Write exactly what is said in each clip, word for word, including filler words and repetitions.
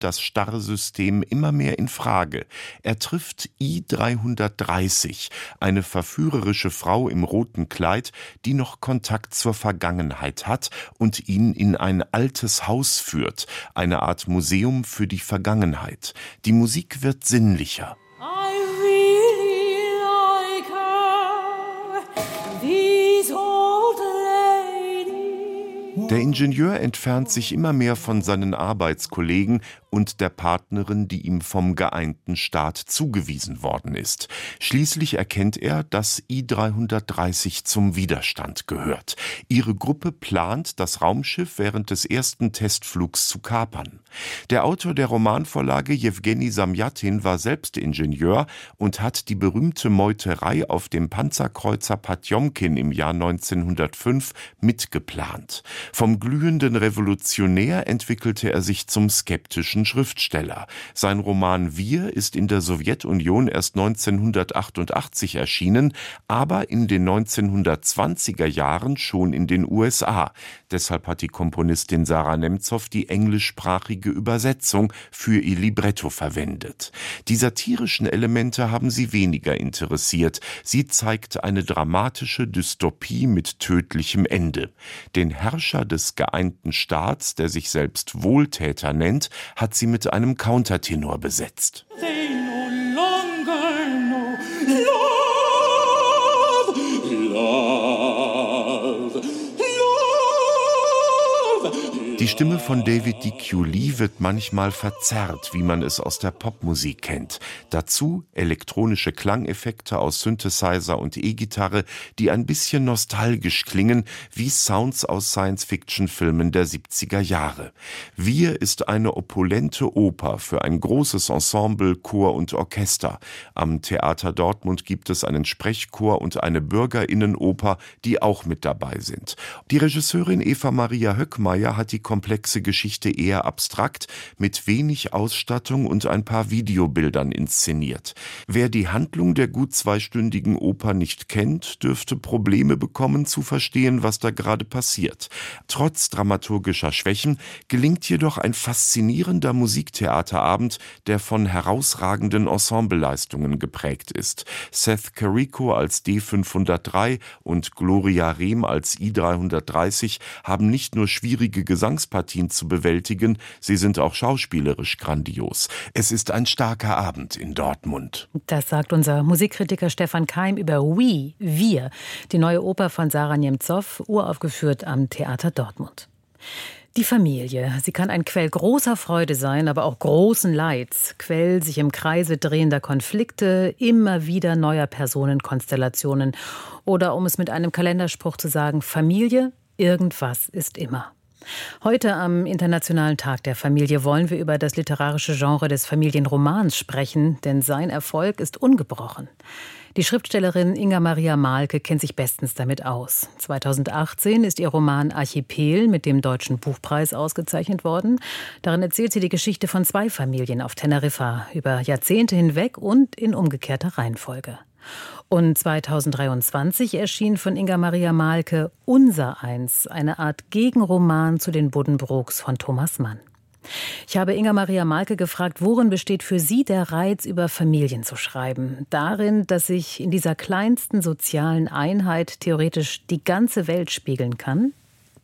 das starre System immer mehr in Frage. Er trifft I dreihundertdreißig, eine verführerische Frau im roten Kleid, die noch Kontakt zur Vergangenheit hat und ihn in ein altes Haus führt, eine Art Museum für die Vergangenheit. Die Musik wird sinnlicher. Der Ingenieur entfernt sich immer mehr von seinen Arbeitskollegen und der Partnerin, die ihm vom geeinten Staat zugewiesen worden ist. Schließlich erkennt er, dass I dreihundertdreißig zum Widerstand gehört. Ihre Gruppe plant, das Raumschiff während des ersten Testflugs zu kapern. Der Autor der Romanvorlage, Jewgeni Samjatin, war selbst Ingenieur und hat die berühmte Meuterei auf dem Panzerkreuzer Potjomkin im Jahr neunzehnhundertfünf mitgeplant. Vom glühenden Revolutionär entwickelte er sich zum skeptischen Schriftsteller. Sein Roman Wir ist in der Sowjetunion erst neunzehnhundertachtundachtzig erschienen, aber in den neunzehnhundertzwanziger Jahren schon in den U S A. Deshalb hat die Komponistin Sarah Nemtsov die englischsprachige Übersetzung für ihr Libretto verwendet. Die satirischen Elemente haben sie weniger interessiert. Sie zeigt eine dramatische Dystopie mit tödlichem Ende. Den Herrscher des geeinten Staats, der sich selbst Wohltäter nennt, hat sie mit einem Countertenor besetzt. They no longer know love, love, love. Die Stimme von David D Q Lee wird manchmal verzerrt, wie man es aus der Popmusik kennt. Dazu elektronische Klangeffekte aus Synthesizer und E-Gitarre, die ein bisschen nostalgisch klingen, wie Sounds aus Science-Fiction-Filmen der siebziger Jahre. Wir ist eine opulente Oper für ein großes Ensemble, Chor und Orchester. Am Theater Dortmund gibt es einen Sprechchor und eine Bürgerinnenoper, die auch mit dabei sind. Die Regisseurin Eva Maria Höckmeier hat die komplexe Geschichte eher abstrakt, mit wenig Ausstattung und ein paar Videobildern inszeniert. Wer die Handlung der gut zweistündigen Oper nicht kennt, dürfte Probleme bekommen zu verstehen, was da gerade passiert. Trotz dramaturgischer Schwächen gelingt jedoch ein faszinierender Musiktheaterabend, der von herausragenden Ensembleleistungen geprägt ist. Seth Carrico als D fünfhundertdrei und Gloria Rehm als I dreihundertdreißig haben nicht nur schwierige Gesangspartien zu bewältigen, sie sind auch schauspielerisch grandios. Es ist ein starker Abend in Dortmund. Das sagt unser Musikkritiker Stefan Keim über We, Wir, die neue Oper von Sarah Nemtsov, uraufgeführt am Theater Dortmund. Die Familie, sie kann ein Quell großer Freude sein, aber auch großen Leids. Quell sich im Kreise drehender Konflikte, immer wieder neuer Personenkonstellationen. Oder um es mit einem Kalenderspruch zu sagen, Familie, irgendwas ist immer. Heute am Internationalen Tag der Familie wollen wir über das literarische Genre des Familienromans sprechen, denn sein Erfolg ist ungebrochen. Die Schriftstellerin Inger Maria Mahlke kennt sich bestens damit aus. zweitausendachtzehn ist ihr Roman Archipel mit dem Deutschen Buchpreis ausgezeichnet worden. Darin erzählt sie die Geschichte von zwei Familien auf Teneriffa über Jahrzehnte hinweg und in umgekehrter Reihenfolge. Und zweitausenddreiundzwanzig erschien von Inger Maria Mahlke Unsereins, eine Art Gegenroman zu den Buddenbrooks von Thomas Mann. Ich habe Inger Maria Mahlke gefragt, worin besteht für sie der Reiz, über Familien zu schreiben? Darin, dass sich in dieser kleinsten sozialen Einheit theoretisch die ganze Welt spiegeln kann?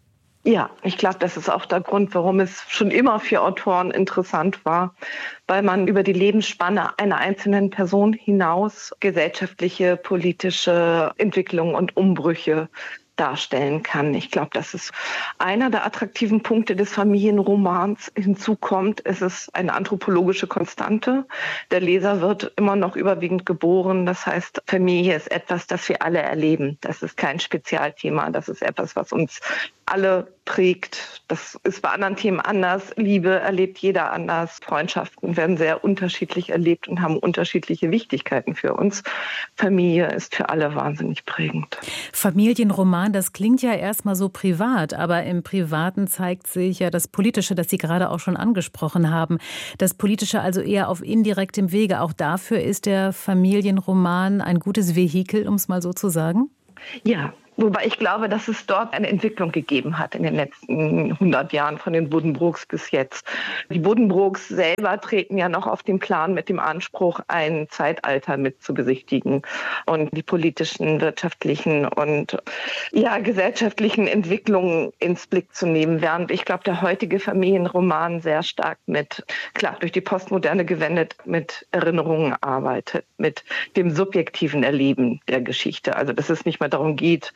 Ja, ich glaube, das ist auch der Grund, warum es schon immer für Autoren interessant war, weil man über die Lebensspanne einer einzelnen Person hinaus gesellschaftliche, politische Entwicklungen und Umbrüche darstellen kann. Ich glaube, das ist einer der attraktiven Punkte des Familienromans. Hinzu kommt, es ist eine anthropologische Konstante. Der Leser wird immer noch überwiegend geboren. Das heißt, Familie ist etwas, das wir alle erleben. Das ist kein Spezialthema. Das ist etwas, was uns alle prägt. Das ist bei anderen Themen anders. Liebe erlebt jeder anders. Freundschaften werden sehr unterschiedlich erlebt und haben unterschiedliche Wichtigkeiten für uns. Familie ist für alle wahnsinnig prägend. Familienroman, das klingt ja erstmal so privat, aber im Privaten zeigt sich ja das Politische, das Sie gerade auch schon angesprochen haben. Das Politische also eher auf indirektem Wege. Auch dafür ist der Familienroman ein gutes Vehikel, um es mal so zu sagen? Ja, Wobei ich glaube, dass es dort eine Entwicklung gegeben hat in den letzten hundert Jahren von den Buddenbrooks bis jetzt. Die Buddenbrooks selber treten ja noch auf den Plan mit dem Anspruch, ein Zeitalter mit zu besichtigen und die politischen, wirtschaftlichen und ja, gesellschaftlichen Entwicklungen ins Blick zu nehmen, während ich glaube, der heutige Familienroman sehr stark mit, klar, durch die Postmoderne gewendet, mit Erinnerungen arbeitet, mit dem subjektiven Erleben der Geschichte. Also dass es nicht mehr darum geht,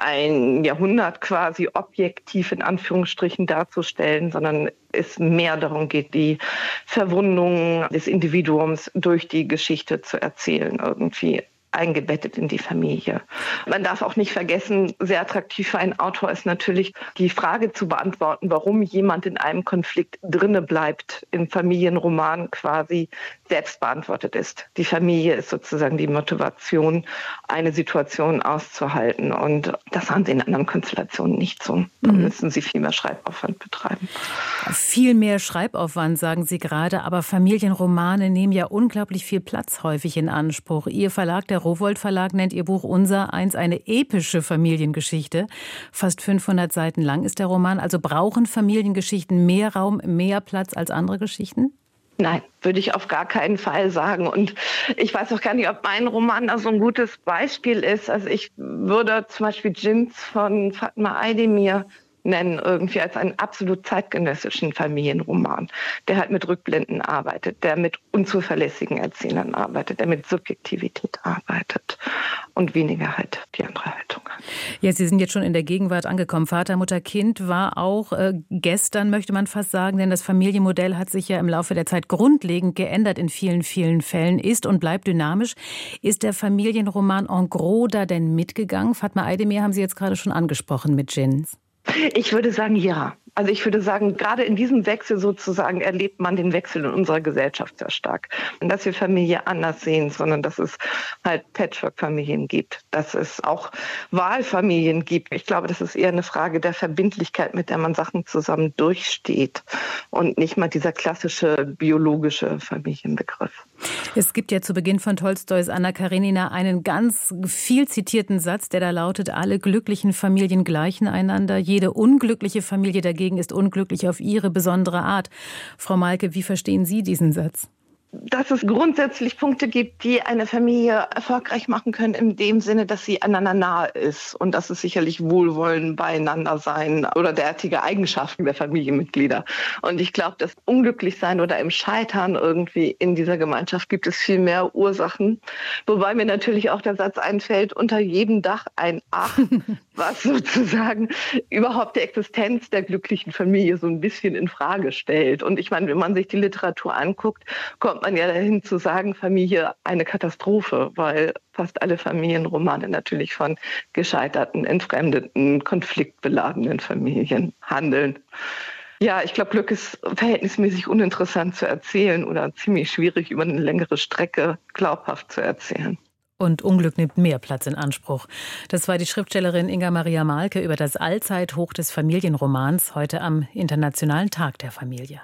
ein Jahrhundert quasi objektiv in Anführungsstrichen darzustellen, sondern es mehr darum geht, die Verwundungen des Individuums durch die Geschichte zu erzählen, irgendwie eingebettet in die Familie. Man darf auch nicht vergessen, sehr attraktiv für einen Autor ist natürlich die Frage zu beantworten, warum jemand in einem Konflikt drinne bleibt, im Familienroman quasi selbst beantwortet ist. Die Familie ist sozusagen die Motivation, eine Situation auszuhalten. Und das haben sie in anderen Konstellationen nicht so. Da mhm. müssen sie viel mehr Schreibaufwand betreiben. Viel mehr Schreibaufwand, sagen Sie gerade, aber Familienromane nehmen ja unglaublich viel Platz häufig in Anspruch. Ihr Verlag, der Rowohlt Verlag, nennt Ihr Buch Unser eins eine epische Familiengeschichte. Fast fünfhundert Seiten lang ist der Roman. Also brauchen Familiengeschichten mehr Raum, mehr Platz als andere Geschichten? Nein, würde ich auf gar keinen Fall sagen. Und ich weiß auch gar nicht, ob mein Roman da so ein gutes Beispiel ist. Also ich würde zum Beispiel Djinns von Fatma Aydemir nennen, irgendwie als einen absolut zeitgenössischen Familienroman, der halt mit Rückblenden arbeitet, der mit unzuverlässigen Erzählern arbeitet, der mit Subjektivität arbeitet und weniger halt die andere Haltung hat. Ja, Sie sind jetzt schon in der Gegenwart angekommen. Vater, Mutter, Kind war auch äh, gestern, möchte man fast sagen, denn das Familienmodell hat sich ja im Laufe der Zeit grundlegend geändert in vielen, vielen Fällen, ist und bleibt dynamisch. Ist der Familienroman en gros da denn mitgegangen? Fatma Aydemir haben Sie jetzt gerade schon angesprochen mit Djinns. Ich würde sagen, ja. Also ich würde sagen, gerade in diesem Wechsel sozusagen erlebt man den Wechsel in unserer Gesellschaft sehr stark. Und dass wir Familie anders sehen, sondern dass es halt Patchwork-Familien gibt, dass es auch Wahlfamilien gibt. Ich glaube, das ist eher eine Frage der Verbindlichkeit, mit der man Sachen zusammen durchsteht und nicht mal dieser klassische biologische Familienbegriff. Es gibt ja zu Beginn von Tolstois Anna Karenina einen ganz viel zitierten Satz, der da lautet: Alle glücklichen Familien gleichen einander, jede unglückliche Familie dagegen ist unglücklich auf ihre besondere Art. Frau Malke, wie verstehen Sie diesen Satz? Dass es grundsätzlich Punkte gibt, die eine Familie erfolgreich machen können, in dem Sinne, dass sie einander nahe ist und dass es sicherlich Wohlwollen beieinander sein oder derartige Eigenschaften der Familienmitglieder. Und ich glaube, das Unglücklichsein oder im Scheitern irgendwie in dieser Gemeinschaft gibt es viel mehr Ursachen. Wobei mir natürlich auch der Satz einfällt, unter jedem Dach ein Ach, was sozusagen überhaupt die Existenz der glücklichen Familie so ein bisschen in Frage stellt. Und ich meine, wenn man sich die Literatur anguckt, kommt man ja dahin zu sagen, Familie eine Katastrophe, weil fast alle Familienromane natürlich von gescheiterten, entfremdeten, konfliktbeladenen Familien handeln. Ja, ich glaube, Glück ist verhältnismäßig uninteressant zu erzählen oder ziemlich schwierig über eine längere Strecke glaubhaft zu erzählen. Und Unglück nimmt mehr Platz in Anspruch. Das war die Schriftstellerin Inga Maria Malke über das Allzeithoch des Familienromans, heute am Internationalen Tag der Familie.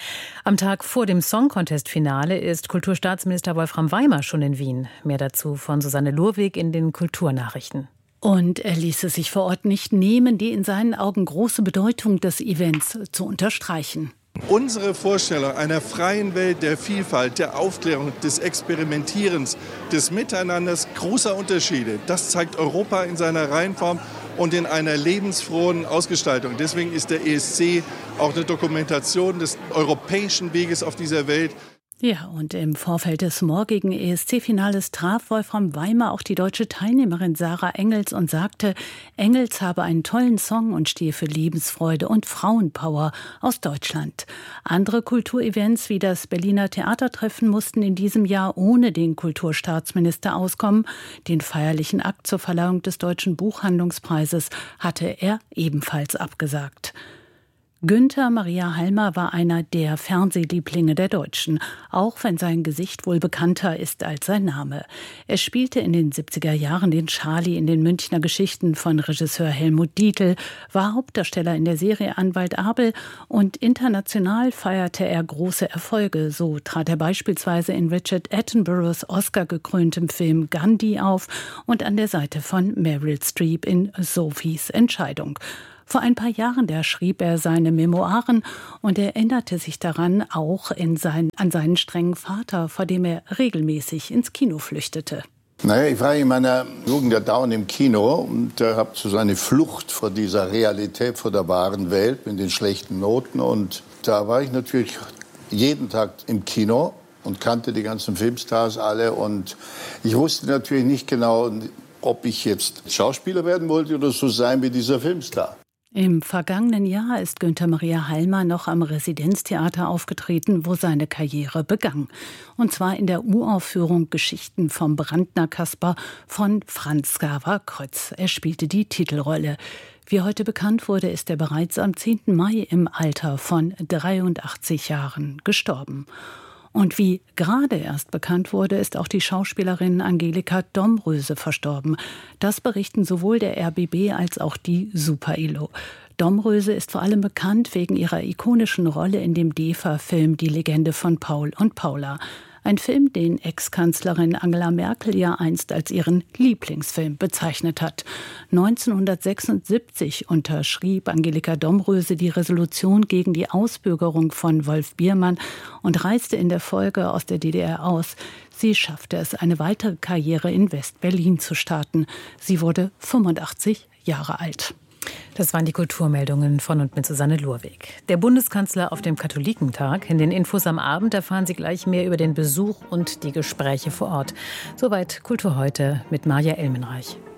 Am Tag vor dem Song-Contest-Finale ist Kulturstaatsminister Wolfram Weimer schon in Wien. Mehr dazu von Susanne Lurwig in den Kulturnachrichten. Und er ließ es sich vor Ort nicht nehmen, die in seinen Augen große Bedeutung des Events zu unterstreichen. Unsere Vorstellung einer freien Welt der Vielfalt, der Aufklärung, des Experimentierens, des Miteinanders, großer Unterschiede. Das zeigt Europa in seiner Reihenform und in einer lebensfrohen Ausgestaltung. Deswegen ist der E S C auch eine Dokumentation des europäischen Weges auf dieser Welt. Ja, und im Vorfeld des morgigen E S C-Finales traf Wolfram Weimer auch die deutsche Teilnehmerin Sarah Engels und sagte, Engels habe einen tollen Song und stehe für Lebensfreude und Frauenpower aus Deutschland. Andere Kulturevents wie das Berliner Theatertreffen mussten in diesem Jahr ohne den Kulturstaatsminister auskommen. Den feierlichen Akt zur Verleihung des Deutschen Buchhandlungspreises hatte er ebenfalls abgesagt. Günther Maria Halmer war einer der Fernsehlieblinge der Deutschen, auch wenn sein Gesicht wohl bekannter ist als sein Name. Er spielte in den siebziger Jahren den Charlie in den Münchner Geschichten von Regisseur Helmut Dietl, war Hauptdarsteller in der Serie Anwalt Abel und international feierte er große Erfolge. So trat er beispielsweise in Richard Attenboroughs Oscar-gekröntem Film Gandhi auf und an der Seite von Meryl Streep in Sophies Entscheidung. Vor ein paar Jahren da schrieb er seine Memoiren und erinnerte sich daran auch in sein, an seinen strengen Vater, vor dem er regelmäßig ins Kino flüchtete. Naja, ich war in meiner Jugend ja dauernd im Kino und äh, habe so eine Flucht vor dieser Realität, vor der wahren Welt mit den schlechten Noten. Und da war ich natürlich jeden Tag im Kino und kannte die ganzen Filmstars alle. Und ich wusste natürlich nicht genau, ob ich jetzt Schauspieler werden wollte oder so sein wie dieser Filmstar. Im vergangenen Jahr ist Günther Maria Halmer noch am Residenztheater aufgetreten, wo seine Karriere begann. Und zwar in der Uraufführung Geschichten vom Brandner Kasper von Franz Xaver-Krötz. Er spielte die Titelrolle. Wie heute bekannt wurde, ist er bereits am zehnten Mai im Alter von dreiundachtzig Jahren gestorben. Und wie gerade erst bekannt wurde, ist auch die Schauspielerin Angelika Domröse verstorben. Das berichten sowohl der R B B als auch die Super I L O. Domröse ist vor allem bekannt wegen ihrer ikonischen Rolle in dem D E F A-Film Die Legende von Paul und Paula. Ein Film, den Ex-Kanzlerin Angela Merkel ja einst als ihren Lieblingsfilm bezeichnet hat. neunzehnhundertsechsundsiebzig unterschrieb Angelika Domröse die Resolution gegen die Ausbürgerung von Wolf Biermann und reiste in der Folge aus der D D R aus. Sie schaffte es, eine weitere Karriere in West-Berlin zu starten. Sie wurde fünfundachtzig Jahre alt. Das waren die Kulturmeldungen von und mit Susanne Lurweg. Der Bundeskanzler auf dem Katholikentag. In den Infos am Abend erfahren Sie gleich mehr über den Besuch und die Gespräche vor Ort. Soweit Kultur heute mit Maja Elmenreich.